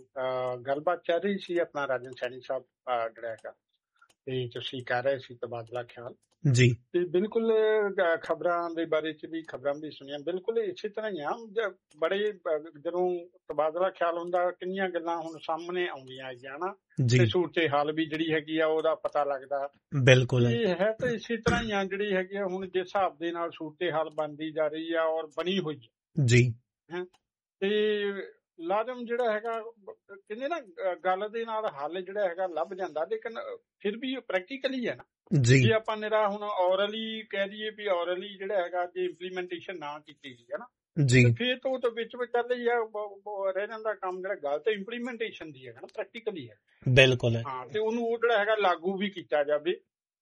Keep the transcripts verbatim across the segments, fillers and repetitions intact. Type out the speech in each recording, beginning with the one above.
ਅਹ ਗੱਲਬਾਤ ਚੱਲ ਰਹੀ ਸੀ ਆਪਣਾ ਰਾਜਨ ਸੈਣੀ ਸਾਹਿਬ ਅਹ ਜਿਹੜਾ ਹੈਗਾ ਤੇ ਤੁਸੀਂ ਕਰ ਰਹੇ ਸੀ ਤਬਾਦਲਾ ਖਿਆਲ ਜੀ ਤੇ ਬਿਲਕੁਲ ਖਬਰਾਂ ਦੇ ਬਾਰੇ ਚ ਵੀ ਖਬਰਾਂ ਵੀ ਸੁਣੀਆਂ ਬਿਲਕੁਲ ਇਸੇ ਤਰ੍ਹਾਂ ਹੀ ਆ ਜ- ਬੜੇ ਅਹ, ਜਦੋਂ ਤਬਾਦਲਾ ਖਿਆਲ ਹੁੰਦਾ ਕਿੰਨੀਆਂ ਗੱਲਾਂ ਹੁਣ ਸਾਹਮਣੇ ਆਉਂਦੀਆਂ ਹੈਗੀਆਂ ਨਾ ਜੀ ਤੇ ਸੂਰਤੇ ਹਾਲ ਵੀ ਜਿਹੜੀ ਹੈਗੀ ਆ ਉਹਦਾ ਪਤਾ ਲੱਗਦਾ ਬਿਲਕੁਲ ਹੈ ਇਹ ਹੈ ਤਾਂ ਇਸੇ ਤਰ੍ਹਾਂ ਹੀ ਆ ਜਿਹੜੀ ਹੈਗੀ ਆ ਹੁਣ ਜਿਸ ਹਿਸਾਬ ਦੇ ਨਾਲ ਸੂਰਤੇ ਹਾਲ ਬਣਦੀ ਜਾ ਰਹੀ ਆ ਔਰ ਬਣੀ ਹੋਈ ਜੀ ਹੈ ਤੇ ਲਾਜ਼ਮ ਜਿਹੜਾ ਹੈਗਾ ਕਹਿੰਦੇ ਨਾ ਅਹ ਗੱਲ ਦੇ ਨਾਲ ਹੱਲ ਜਿਹੜਾ ਹੈਗਾ ਲੱਭ ਜਾਂਦਾ ਲੇਕਿਨ ਫਿਰ ਵੀ ਪ੍ਰੈਕਟੀਕਲੀ ਹੈ ਨਾ ਜੀ ਜੇ ਆਪਾਂ ਨਿਰਾ ਹੁਣ ਔਰਲੀ ਕਹਿ ਦਈਏ ਵੀ ਔਰਲੀ ਜਿਹੜਾ ਹੈਗਾ ਜੇ ਇੰਪਲੀਮੈਂਟੇਸ਼ਨ ਨਾ ਕੀਤੀ ਗਈ ਹੈ ਨਾ ਜੀ ਤੇ ਫਿਰ ਤੋਂ ਉਹ ਤਾਂ ਵਿੱਚ ਵਿੱਚ ਚੱਲ ਹੀ ਆ ਬ- ਬ- ਰਹਿ ਜਾਂਦਾ ਕੰਮ ਜਿਹੜਾ ਗੱਲ ਤਾਂ ਇੰਪਲੀਮੈਂਟੇਸ਼ਨ ਦੀ ਹੈਗਾ ਨਾ ਪ੍ਰੈਕਟੀਕਲੀ ਹੈ ਬਿਲਕੁਲ ਹੈ ਹਾਂ ਤੇ ਉਹਨੂੰ ਉਹ ਜਿਹੜਾ ਹੈਗਾ ਲਾਗੂ ਵੀ ਕੀਤਾ ਜਾਵੇ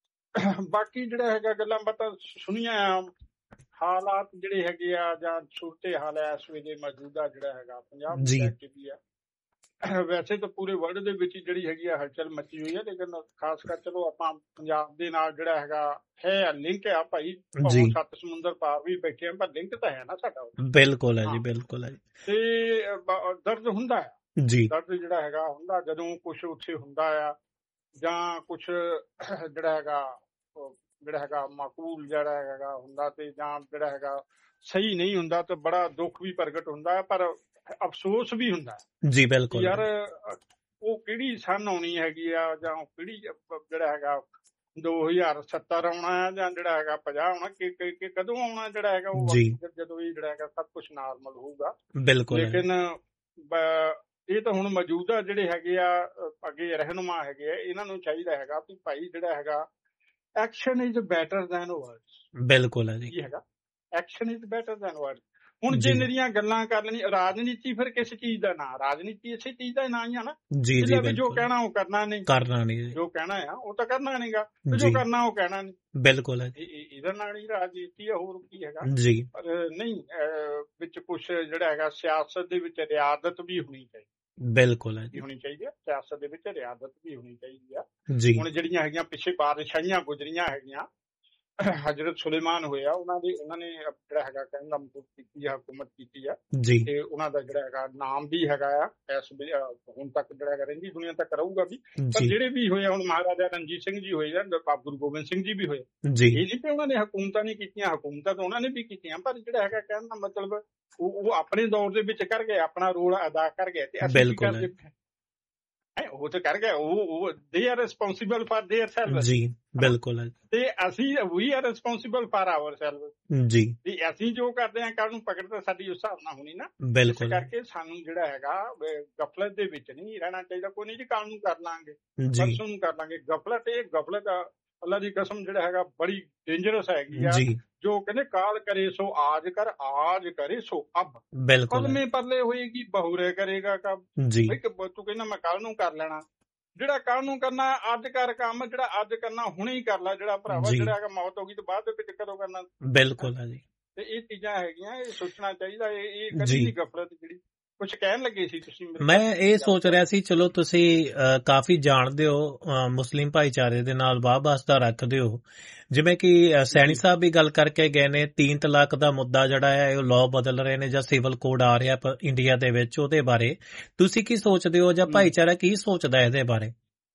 ਬਾਕੀ ਜਿਹੜਾ ਹੈਗਾ ਗੱਲਾਂ ਬਾਤਾਂ ਸੁਣੀਆਂ ਆ ਹਾਲਾਤ ਜਿਹੜੇ ਹੈਗੇ ਆ ਜਾਂ ਸੂਰਤੇ ਹਾਲ ਹੈ ਇਸ ਵੇਲੇ ਮੌਜੂਦਾ ਜਿਹੜਾ ਹੈਗਾ ਪੰਜਾਬ ਨੂੰ ਜੀ ਲੈ ਕੇ ਵੀ ਆ ਵੈਸੇ ਤਾਂ ਪੂਰੇ ਵਰਲਡ ਦੇ ਵਿੱਚ ਹੀ ਜਿਹੜੀ ਹੈਗੀ ਆ ਹਲਚਲ ਮੱਚੀ ਹੋਈ ਹੈ ਲੇਕਿਨ ਖਾਸ ਕਰ ਚਲੋ ਆਪਾਂ ਪੰਜਾਬ ਦੇ ਨਾਲ ਜਿਹੜਾ ਹੈਗਾ ਹੈ ਲਿੰਕ ਆ ਭਾਈ ਜੀ ਭਾਵੇਂ ਸੱਤ ਸਮੁੰਦਰ ਪਾਰ ਵੀ ਬੈਠੇ ਆ ਪਰ ਲਿੰਕ ਤਾਂ ਹੈ ਨਾ ਸਾਡਾ ਉਹ। ਬਿਲਕੁਲ ਹੈ ਜੀ ਹਾਂ ਬਿਲਕੁਲ ਹੈ ਜੀ ਤੇ ਅ, ਬ- ਦਰਦ ਹੁੰਦਾ ਹੈ ਜੀ ਦਰਦ ਜਿਹੜਾ ਹੈਗਾ ਹੁੰਦਾ ਜਦੋਂ ਕੁਝ ਉੱਥੇ ਹੁੰਦਾ ਆ ਜਾਂ ਕੁਝ ਜਿਹੜਾ ਹੈਗਾ ਉਹ ਜਿਹੜਾ ਹੈਗਾ ਮਾਕੂਲ ਜਿਹੜਾ ਹੈਗਾ ਹੁੰਦਾ ਤੇ ਜਾਂ ਜਿਹੜਾ ਹੈਗਾ ਸਹੀ ਨਹੀਂ ਹੁੰਦਾ ਤੇ ਬੜਾ ਦੁੱਖ ਵੀ ਪ੍ਰਗਟ ਹੁੰਦਾ ਹੈ ਪਰ ਅਫਸੋਸ ਵੀ ਹੁੰਦਾ ਹੈ ਜੀ ਕਿ ਬਿਲकुल ਯਾਰ है ਅ, ਉਹ ਕਿਹੜੀ ਸਨ ਆਉਣੀ ਹੈਗੀ ਆ ਜਾਂ ਉਹ ਕਿਹੜੀ ਅ, ਜਿਹੜਾ ਹੈਗਾ ਦੋ ਹਜ਼ਾਰ ਸੱਤਰ ਆਉਣਾ ਹੈ ਜਾਂ ਜਿਹੜਾ ਹੈਗਾ ਪੰਜਾਹ ਆਉਣਾ ਕਿ ਕਿ- ਕਿ ਕਦੋਂ ਆਉਣਾ ਜਿਹੜਾ ਹੈਗਾ ਉਹ जी ਵਕਤ ਜਦੋਂ ਇਹ ਜਿਹੜਾ ਹੈਗਾ ਸਭ ਕੁਝ ਨਾਰਮਲ ਹੋਊਗਾ बिल्कुल है ਲੇਕਿਨ ਬ- ਇਹ ਤਾਂ ਹੁਣ ਮੌਜੂਦਾ ਜਿਹੜੇ ਹੈਗੇ ਆ ਅ, ਅੱਗੇ ਰਹਿਨੁਮਾ ਹੈਗੇ ਆ ਇਹਨਾਂ ਨੂੰ ਚਾਹੀਦਾ ਹੈਗਾ ਵੀ ਭਾਈ ਜਿਹੜਾ ਹੈਗਾ action is better than words बिल्कुल है जी ਕੀ ਹੈਗਾ action is better than words ਹੁਣ ਜੇ जी ਮੇਰੀਆਂ ਗੱਲਾਂ ਕਰ ਲੈਣੀ ਰਾਜਨੀਤੀ ਫਿਰ ਕਿਸ ਚੀਜ਼ ਦਾ ਨਾਂ ਰਾਜਨੀਤੀ ਇਸੇ ਚੀਜ਼ ਦਾ ਨਾਂ ਹੀ ਆ ਨਾ जी ਕਿ जी ਲੈ ਵੀ ਜੋ बिल्कुल ਕਹਿਣਾ ਉਹ ਕਰਨਾ ਨਹੀਂ करना नहीं जी ਜੋ ਕਹਿਣਾ ਆ ਉਹ ਤਾਂ ਕਰਨਾ ਨਹੀਂਗਾ ਤੇ ਜੋ जी ਕਰਨਾ ਉਹ ਕਹਿਣਾ ਨਹੀਂ बिल्कुल है ਇਹ- ਇਹ- ਇਹਦਾ ਨਾਲ ਹੀ ਰਾਜਨੀਤੀ ਆ ਹੋਰ ਕੀ ਹੈਗਾ जी ਪਰ ਨਹੀਂ ਅਹ, ਵਿੱਚ ਕੁਝ ਜਿਹੜਾ ਹੈਗਾ ਸਿਆਸਤ ਦੇ ਵਿੱਚ ਰਿਆਦਤ ਵੀ ਹੋਣੀ ਚਾਹੀਦੀ बिल्कुल है जी ਹੋਣੀ ਚਾਹੀਦੀ ਹੈ ਸਿਆਸਤ ਦੇ ਵਿੱਚ ਰਿਆਦਤ ਵੀ ਹੋਣੀ ਚਾਹੀਦੀ ਆ जी ਹੁਣ ਜਿਹੜੀਆਂ ਹੈਗੀਆਂ ਪਿੱਛੇ ਬਾਦਸ਼ਾਹੀਆਂ ਗੁਜ਼ਰੀਆਂ ਹੈਗੀਆਂ ਹਜ਼ਰਤ ਸੁਲੇਮਾਨ ਹੋਇਆ ਉਹਨਾਂ ਦੇ ਉਹਨਾਂ ਨੇ ਜਿਹੜਾ ਹੈਗਾ ਕਹਿਣ ਦਾ ਮਤਲਬ ਕੀਤੀ ਆ ਹਕੂਮਤ ਕੀਤੀ ਆ जी ਤੇ ਉਹਨਾਂ ਦਾ ਜਿਹੜਾ ਹੈਗਾ ਨਾਮ ਵੀ ਹੈਗਾ ਆ ਇਸ ਵੇ- ਅਹ ਹੁਣ ਤੱਕ ਜਿਹੜਾ ਹੈਗਾ ਰਹਿੰਦੀ ਦੁਨੀਆ ਤੱਕ ਰਹੂਗਾ ਵੀ ਪਰ जी ਜਿਹੜੇ ਵੀ ਹੋਏ ਆ, ਹੁਣ ਮਹਾਰਾਜਾ ਰਣਜੀਤ ਸਿੰਘ ਜੀ ਹੋਏ ਜਾਂ ਬਾਬਾ ਗੁਰੂ ਗੋਬਿੰਦ ਸਿੰਘ ਜੀ ਵੀ ਹੋਏ जी ਇਹ ਨਹੀਂ ਕਿ ਉਹਨਾਂ ਨੇ ਹਕੂਮਤਾਂ ਨਹੀਂ ਕੀਤੀਆਂ ਹਕੂਮਤਾਂ ਤਾਂ ਉਹਨਾਂ ਨੇ ਵੀ ਕੀਤੀਆਂ ਪਰ ਜਿਹੜਾ ਹੈਗਾ ਕਹਿਣ ਦਾ ਮਤਲਬ ਉਹ ਉਹ ਆਪਣੇ ਦੌਰ ਦੇ ਵਿੱਚ ਕਰ ਗਏ ਆਪਣਾ ਰੋਲ ਅਦਾ ਕਰ ਗਏ ਤੇ ਅਸੀਂ ਕੀ बिल्कुल है ਕਰਦੇ ਹੈਂ, ਉਹ ਤਾਂ ਕਰ ਗਏ ਉਹ ਉਹ they are responsible for there self जी बिल्कुल है ਤੇ ਅਸੀਂ ਵੀ R responsible for hour self जी ਵੀ ਅਸੀਂ ਜੋ ਕਰਦੇ ਹਾਂ ਕੱਲ ਨੂੰ ਪਕੜ ਤਾਂ ਸਾਡੀ ਉਸ ਹਿਸਾਬ ਨਾਲ ਹੋਣੀ ਨਾ ਇਸ बिल्कुल है ਕਰਕੇ ਸਾਨੂੰ ਜਿਹੜਾ ਹੈਗਾ ਅਹ ਗਫਲਤ ਦੇ ਵਿੱਚ ਨਹੀਂ ਰਹਿਣਾ ਚਾਹੀਦਾ ਕੋਈ ਨਹੀਂ ਜੀ ਕੱਲ ਨੂੰ ਕਰ ਲਾਂਗੇ जी ਪਰਸੋਂ ਨੂੰ ਕਰ ਲਾਂਗੇ ਗਫਲਤ ਇਹ ਗਫਲਤ ਆ, ਅੱਲਾ ਦੀ ਕਸਮ ਜਿਹੜਾ ਹੈਗਾ ਬੜੀ ਡੇਂਜਰਸ ਹੈਗੀ ਆ जी ਜੋ ਕਹਿੰਦੇ ਕਾਲ ਕਰੇ ਸੋ ਆਜ ਕਰ ਆਜ ਕਰੇ ਸੋ ਅਬ बिल्कुल है ਪਲਮੇ ਪਰਲੇ ਹੋਏਗੀ ਬਹੁਰੇ ਕਰੇਗਾ ਕਬ जी ਬਈ ਕਿ ਤੂੰ ਕਹਿੰਦਾ ਮੈਂ ਕੱਲ ਨੂੰ ਕਰ ਲੈਣਾ ਜਿਹੜਾ ਕੱਲ ਨੂੰ ਕਰਨਾ ਅੱਜ ਕਰ ਕੰਮ ਜਿਹੜਾ ਅੱਜ ਕਰਨਾ ਹੁਣੇ ਹੀ ਕਰ ਲੈ ਜਿਹੜਾ ਭਰਾਵਾ जी ਜਿਹੜਾ ਹੈਗਾ ਮੌਤ ਹੋ ਗਈ ਤੋਂ ਬਾਅਦ ਦੇ ਵਿੱਚ ਕਦੋਂ ਕਰਨਾ बिल्कुल है जी ਤੇ ਇਹ ਚੀਜ਼ਾਂ ਹੈਗੀਆਂ ਇਹ ਸੋਚਣਾ ਚਾਹੀਦਾ ਇਹ ਇਹ ਕਦੀ जी ਨਹੀਂ ਗਫਲਤ ਜਿਹੜੀ ਕੁਝ ਕਹਿਣ ਲੱਗੇ ਸੀ ਤੁਸੀਂ ਮੇਰੇ ਮੈਂ ਖਿਆਲ ਇਹ ਨਾਲ ਸੋਚ ਰਿਹਾ ਸੀ ਚਲੋ ਤੁਸੀਂ ਅ, ਕਾਫੀ ਜਾਣਦੇ ਹੋ ਅ, ਮੁਸਲਿਮ ਭਾਈਚਾਰੇ ਦੇ ਨਾਲ ਵਾਹ ਵਾਸਤਾ ਰੱਖਦੇ ਹੋ ਜਿਵੇਂ ਕਿ ਅ, ਸੈਣੀ ਜੀ ਸਾਹਿਬ ਵੀ ਗੱਲ ਕਰਕੇ ਗਏ ਨੇ ਤੀਨ ਤਲਾਕ ਦਾ ਮੁੱਦਾ ਜਿਹੜਾ ਹੈ ਉਹ ਲਾਅ ਬਦਲ ਰਹੇ ਨੇ ਜਾਂ ਸਿਵਲ ਕੋਡ ਆ ਰਿਹਾ ਪ- ਇੰਡੀਆ ਦੇ ਵਿੱਚ ਉਹਦੇ ਬਾਰੇ ਤੁਸੀਂ ਕੀ ਸੋਚਦੇ ਹੋ ਜਾਂ ਹਮ, ਭਾਈਚਾਰਾ ਕੀ ਸੋਚਦਾ ਹੈ ਇਹਦੇ ਬਾਰੇ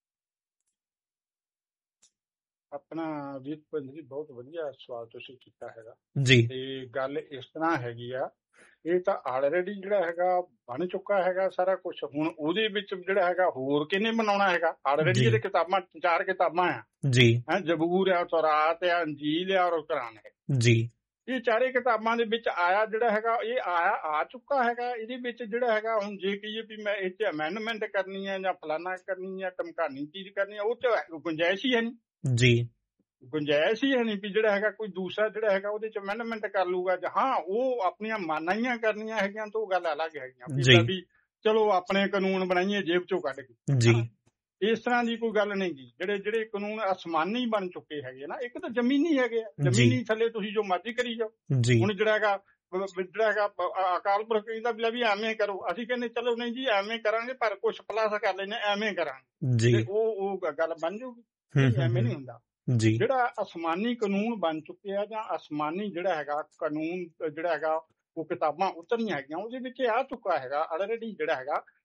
ਆਪਣਾ ਵੀਰ ਭਿੰਦ ਜੀ ਬਹੁਤ ਵਧੀਆ ਸਵਾਲ ਤੁਸੀਂ ਕੀਤਾ ਹੈਗਾ ਜੀ ਤੇ ਗੱਲ ਇਸ ਤਰ੍ਹਾਂ ਹੈਗੀ ਆ ਇਹ ਤਾਂ ਆਲਰੇਡੀ ਜਿਹੜਾ ਹੈਗਾ ਬਣ ਚੁੱਕਾ ਹੈਗਾ ਸਾਰਾ ਕੁਝ ਹੁਣ ਉਹਦੇ ਵਿੱਚ ਜਿਹੜਾ ਹੈਗਾ ਹੋਰ ਕਿਹਨੇ ਬਣਾਉਣਾ ਹੈਗਾ ਆਲਰੇਡੀ ਜੀ ਇਹਦੇ ਕਿਤਾਬਾਂ ਚਾਰ ਕਿਤਾਬਾਂ ਆ ਜੀ ਹੈ ਜ਼ਬੂਰ ਆ ਤੌਰਾਤ ਆ ਅੰਜੀਲ ਆ ਔਰ ਕੁਰਾਨ ਹੈ ਜੀ ਇਹ ਚਾਰੇ ਕਿਤਾਬਾਂ ਦੇ ਵਿੱਚ ਆਇਆ ਜਿਹੜਾ ਹੈਗਾ ਇਹ ਆਇਆ ਆ ਚੁੱਕਾ ਹੈਗਾ ਇਹਦੇ ਵਿੱਚ ਜਿਹੜਾ ਹੈਗਾ ਹੁਣ ਜੇ ਕਹੀਏ ਵੀ ਮੈਂ ਇਹ ਚ ਅਮੈਂਡਮੈਂਟ ਕਰਨੀ ਹੈ ਜਾਂ ਫਲਾਨਾ ਕਰਨੀ ਹੈ ਟਮਕਾਨੀ ਚੀਜ਼ ਕਰਨੀ ਹੈ ਉਹ ਚ ਗੁੰਜਾਇਸ਼ ਹੀ ਹੈ ਨਹੀਂ ਜੀ ਗੁੰਜਾਇਸ਼ ਹੀ ਹੈ ਨਹੀਂ ਵੀ ਜਿਹੜਾ ਹੈਗਾ ਕੋਈ ਦੂਸਰਾ ਜਿਹੜਾ ਹੈਗਾ ਉਹਦੇ ਚ ਅਮੈਂਡਮੈਂਟ ਕਰ ਲੂਗਾ ਜਾਂ ਹਾਂ ਉਹ ਆਪਣੀਆਂ ਮਾਨਾਈਆਂ ਕਰਨੀਆਂ ਹੈਗੀਆਂ ਤਾਂ ਉਹ ਗੱਲ ਅਲੱਗ ਹੈਗੀਆਂ ਵੀ ਜੀ ਤਾਂ ਵੀ ਚਲੋ ਆਪਣੇ ਕਾਨੂੰਨ ਬਣਾਈਏ ਜੇਬ ਚੋਂ ਕੱਢ ਕੇ ਜੀ ਹਨਾ ਇਸ ਤਰ੍ਹਾਂ ਦੀ ਕੋਈ ਗੱਲ ਨਹੀਂ ਗੀ ਜਿਹੜੇ ਜਿਹੜੇ ਕਾਨੂੰਨ ਅਸਮਾਨੀ ਬਣ ਚੁੱਕੇ ਹੈਗੇ ਨਾ ਇੱਕ ਤਾਂ ਜ਼ਮੀਨੀ ਹੈਗੇ ਆ ਜੀ ਜ਼ਮੀਨੀ ਥੱਲੇ ਤੁਸੀਂ ਜੋ ਮਰਜ਼ੀ ਕਰੀ ਜਾਓ ਜੀ ਹੁਣ ਜਿਹੜਾ ਹੈਗਾ ਬ- ਬ- ਜਿਹੜਾ ਹੈਗਾ ਬ- ਅ- ਅਕਾਲ ਪੁਰਖ ਕਹਿੰਦਾ ਵੀ ਲੈ ਵੀ ਐਵੇਂ ਕਰੋ ਅਸੀਂ ਕਹਿੰਦੇ ਚਲੋ ਨਹੀਂ ਜੀ ਐਵੇਂ ਕਰਾਂਗੇ ਪਰ ਕੁਛ ਪਲੱਸ ਕਰ ਲੈਨੇ ਐਵੇਂ ਕਰਾਂਗੇ ਜੀ ਤੇ ਉਹ ਉਹ ਗ- ਗੱਲ ਬਣ ਜਾਊਗੀ ਹੂੰ ਨਹੀਂ ਹੂੰ ਐਵੇਂ ਹੂੰ ਨਹੀਂ ਹੁੰਦਾ ਜੀ ਜਿਹੜਾ ਅਸਮਾਨੀ ਕਾਨੂੰਨ ਬਣ ਚੁੱਕੇ ਆ ਜਾਂ ਅਸਮਾਨੀ ਜਿਹੜਾ ਹੈਗਾ ਕਾਨੂੰਨ ਅ, ਜਿਹੜਾ ਹੈਗਾ ਉਹ ਕਿਤਾਬਾਂ ਉਤਰੀਆਂ ਹੈਗੀਆਂ ਉਹਦੇ ਵਿੱਚ ਇਹ ਆ ਚੁੱਕਾ ਹੈਗਾ ਆਲਰੇਡੀ ਜਿਹੜਾ ਹੈਗਾ